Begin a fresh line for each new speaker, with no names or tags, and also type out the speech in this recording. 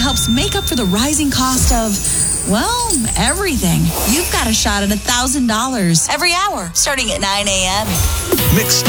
helps make up for the rising cost of, well, everything. You've got a shot at $1,000 every hour starting at 9 a.m.
Mix